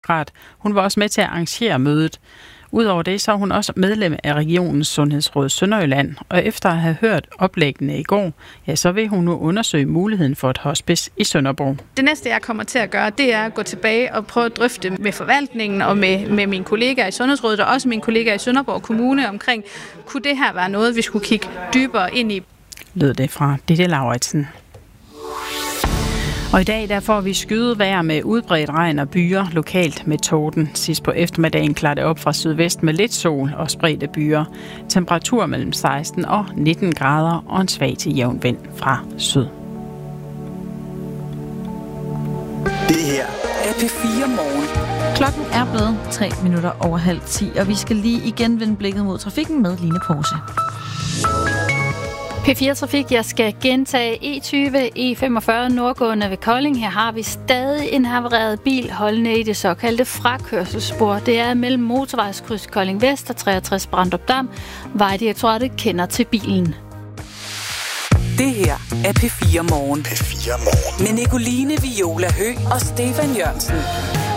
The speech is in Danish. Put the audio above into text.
Hun var også med til at arrangere mødet. Udover det, så er hun også medlem af regionens Sundhedsråd Sønderjylland, og efter at have hørt oplæggene i går, ja, så vil hun nu undersøge muligheden for et hospice i Sønderborg. Det næste, jeg kommer til at gøre, det er at gå tilbage og prøve at drøfte med forvaltningen og med mine kollegaer i Sundhedsrådet og også mine kollegaer i Sønderborg Kommune omkring, kunne det her være noget, vi skulle kigge dybere ind i? Lød det fra Ditte Lauritsen. Og i dag der får vi skydevejr med udbredt regn og byer, lokalt med torden. Sidst på eftermiddagen klarer det op fra sydvest med lidt sol og spredte byer. Temperatur mellem 16 og 19 grader og en svag til jævn vind fra syd. Det her er P4 Morgen. Klokken er blevet 9:03, og vi skal lige igen vende blikket mod trafikken med Line Pause. P4 Trafik, jeg skal gentage E20, E45 nordgående ved Kolding. Her har vi stadig en havareret bil holdende i det såkaldte frakørselsspor. Det er mellem motorvejskryds Kolding Vest og 63 Brandrup Dam. Vejdirektoratet kender til bilen. Det her er P4 Morgen. P4 Morgen. Med Nicoline Viola Høgh og Stefan Jørgensen.